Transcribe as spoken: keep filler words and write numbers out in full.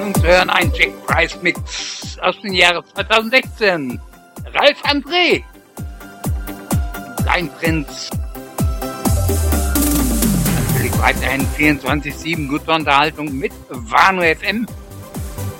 Nun zu hören ein Jack Price Mix aus dem Jahre zweitausendsechzehn. Ralf André, Dein Prinz. Natürlich weiterhin vierundzwanzig sieben gute Unterhaltung mit Wano F M.